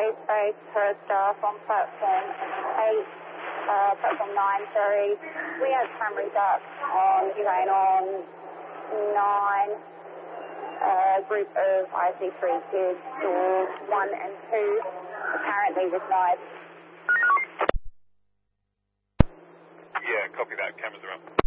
space per staff on platform 8, platform 9, sorry. We have cameras up on train on 9, group of IC3 kids, doors 1 and 2, apparently with knives. Yeah, copy that. Cameras around.